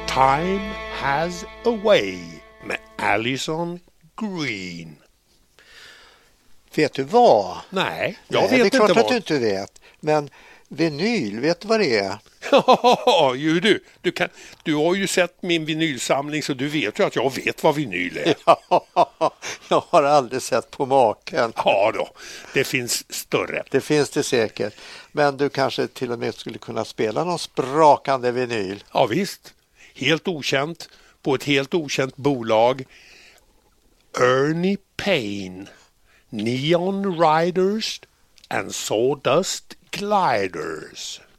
Time Has a Way med Alison Green. Vet du vad? Nej, jag vet det är inte klart vad. att du inte vet. Men vinyl, vet du vad det är? Ja, ju du har ju sett min vinylsamling så du vet ju att jag vet vad vinyl är. Jag har aldrig sett på maken. Ja då, det finns större. Det finns det säkert. Men du kanske till och med skulle kunna spela någon sprakande vinyl. Ja visst, helt okänt på ett helt okänt bolag. Ernie Payne, Neon Riders and Sawdust Gliders.